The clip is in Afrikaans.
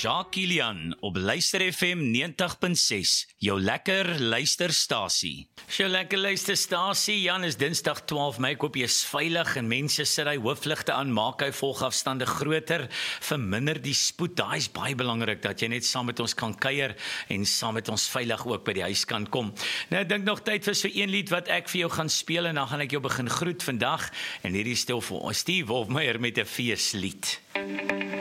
Jacques Kilian op Luister FM 90.6, jou lekker luisterstasie. Jou lekker luisterstasie, Jan, is Dinsdag 12 Mei, ek hoop jy is veilig en mense sit hy hoofligte aan, maak hy volgafstande groter, verminder die spoed. Daai is baie belangrik, dat jy net saam met ons kan kuier en saam met ons veilig ook by die huis kan kom. Nou, ek dink nog tyd vir so een lied wat ek vir jou gaan speel en dan gaan ek jou begin groet vandag en hierdie stil vir ons Steve Hofmeyer met 'n feeslied.